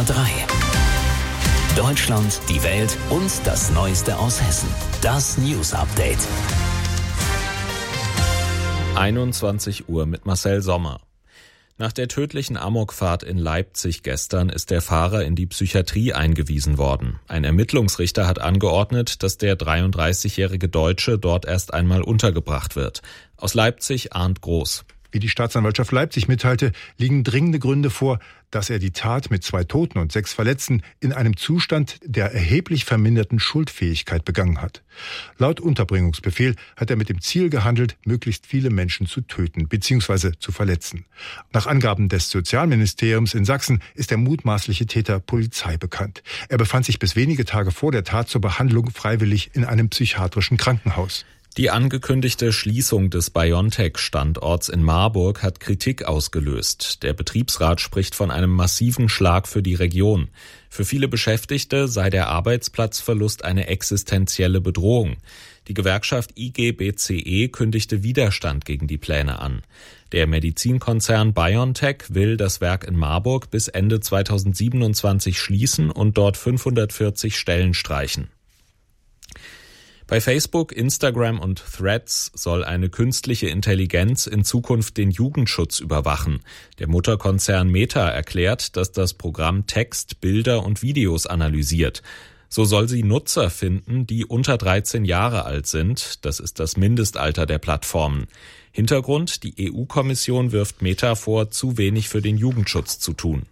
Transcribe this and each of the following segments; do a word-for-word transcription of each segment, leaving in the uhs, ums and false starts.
R drei. Deutschland, die Welt und das Neueste aus Hessen. Das News Update. einundzwanzig Uhr mit Marcel Sommer. Nach der tödlichen Amokfahrt in Leipzig gestern ist der Fahrer in die Psychiatrie eingewiesen worden. Ein Ermittlungsrichter hat angeordnet, dass der dreiunddreißigjährige Deutsche dort erst einmal untergebracht wird. Aus Leipzig Arndt Groß. Wie die Staatsanwaltschaft Leipzig mitteilte, liegen dringende Gründe vor, dass er die Tat mit zwei Toten und sechs Verletzten in einem Zustand der erheblich verminderten Schuldfähigkeit begangen hat. Laut Unterbringungsbefehl hat er mit dem Ziel gehandelt, möglichst viele Menschen zu töten bzw. zu verletzen. Nach Angaben des Sozialministeriums in Sachsen ist der mutmaßliche Täter Polizei bekannt. Er befand sich bis wenige Tage vor der Tat zur Behandlung freiwillig in einem psychiatrischen Krankenhaus. Die angekündigte Schließung des BioNTech-Standorts in Marburg hat Kritik ausgelöst. Der Betriebsrat spricht von einem massiven Schlag für die Region. Für viele Beschäftigte sei der Arbeitsplatzverlust eine existenzielle Bedrohung. Die Gewerkschaft I G B C E kündigte Widerstand gegen die Pläne an. Der Medizinkonzern BioNTech will das Werk in Marburg bis Ende zweitausendsiebenundzwanzig schließen und dort fünfhundertvierzig Stellen streichen. Bei Facebook, Instagram und Threads soll eine künstliche Intelligenz in Zukunft den Jugendschutz überwachen. Der Mutterkonzern Meta erklärt, dass das Programm Text, Bilder und Videos analysiert. So soll sie Nutzer finden, die unter dreizehn Jahre alt sind. Das ist das Mindestalter der Plattformen. Hintergrund: Die E U-Kommission wirft Meta vor, zu wenig für den Jugendschutz zu tun.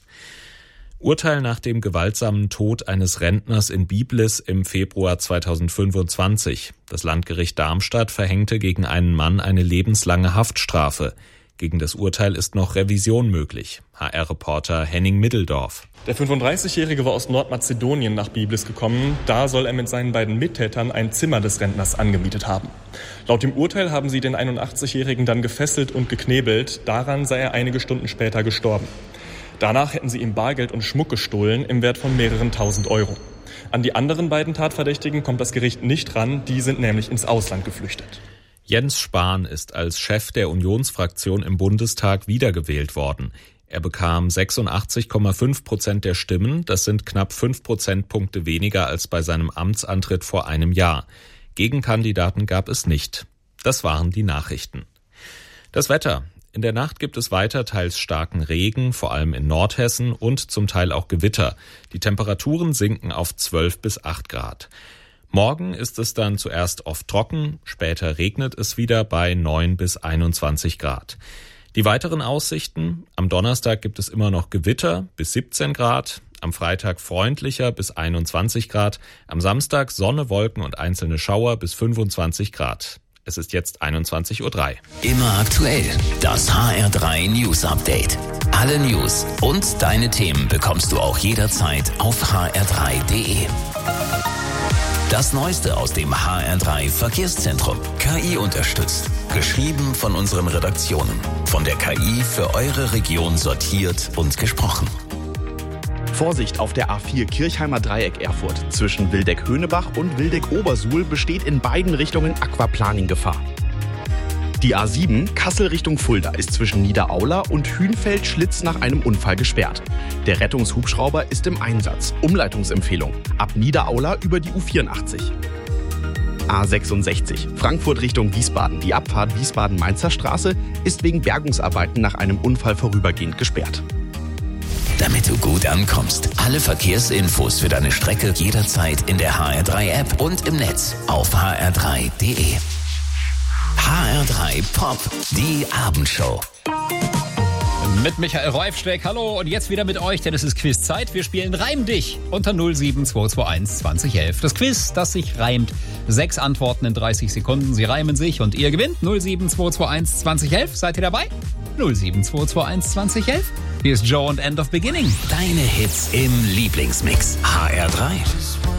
Urteil nach dem gewaltsamen Tod eines Rentners in Biblis im Februar zweitausendfünfundzwanzig. Das Landgericht Darmstadt verhängte gegen einen Mann eine lebenslange Haftstrafe. Gegen das Urteil ist noch Revision möglich. H R-Reporter Henning Middeldorf. Der fünfunddreißigjährige war aus Nordmazedonien nach Biblis gekommen. Da soll er mit seinen beiden Mittätern ein Zimmer des Rentners angemietet haben. Laut dem Urteil haben sie den einundachtzigjährigen dann gefesselt und geknebelt. Daran sei er einige Stunden später gestorben. Danach hätten sie ihm Bargeld und Schmuck gestohlen im Wert von mehreren tausend Euro. An die anderen beiden Tatverdächtigen kommt das Gericht nicht ran, die sind nämlich ins Ausland geflüchtet. Jens Spahn ist als Chef der Unionsfraktion im Bundestag wiedergewählt worden. Er bekam sechsundachtzig Komma fünf Prozent der Stimmen, das sind knapp fünf Prozentpunkte weniger als bei seinem Amtsantritt vor einem Jahr. Gegenkandidaten gab es nicht. Das waren die Nachrichten. Das Wetter. In der Nacht gibt es weiter teils starken Regen, vor allem in Nordhessen, und zum Teil auch Gewitter. Die Temperaturen sinken auf zwölf bis acht Grad. Morgen ist es dann zuerst oft trocken, später regnet es wieder bei neun bis einundzwanzig Grad. Die weiteren Aussichten: Am Donnerstag gibt es immer noch Gewitter bis siebzehn Grad, am Freitag freundlicher bis einundzwanzig Grad, am Samstag Sonne, Wolken und einzelne Schauer bis fünfundzwanzig Grad. Es ist jetzt einundzwanzig Uhr drei. Immer aktuell. Das H R drei News Update. Alle News und deine Themen bekommst du auch jederzeit auf h r drei punkt d e. Das Neueste aus dem H R drei Verkehrszentrum. K I unterstützt. Geschrieben von unseren Redaktionen. Von der K I für eure Region sortiert und gesprochen. Vorsicht auf der A vier Kirchheimer Dreieck Erfurt. Zwischen Wildeck-Höhnebach und Wildeck-Obersuhl besteht in beiden Richtungen Aquaplaning-Gefahr. Die A sieben Kassel Richtung Fulda ist zwischen Niederaula und Hünfeld-Schlitz nach einem Unfall gesperrt. Der Rettungshubschrauber ist im Einsatz. Umleitungsempfehlung: ab Niederaula über die U vierundachtzig. A sechsundsechzig Frankfurt Richtung Wiesbaden. Die Abfahrt Wiesbaden-Mainzer Straße ist wegen Bergungsarbeiten nach einem Unfall vorübergehend gesperrt. Damit du gut ankommst. Alle Verkehrsinfos für deine Strecke jederzeit in der H R drei App und im Netz auf h r drei punkt d e. H R drei Pop, die Abendshow. Mit Michael Reufsteck, hallo, und jetzt wieder mit euch, denn es ist Quizzeit. Wir spielen Reim dich unter null sieben zwei zwei eins zwanzig elf. Das Quiz, das sich reimt. Sechs Antworten in dreißig Sekunden, sie reimen sich und ihr gewinnt. null sieben zwei zwei eins zwanzig elf, seid ihr dabei? null sieben zwei zwei eins zwanzig elf. Hier ist Joe und End of Beginning. Deine Hits im Lieblingsmix. H R drei.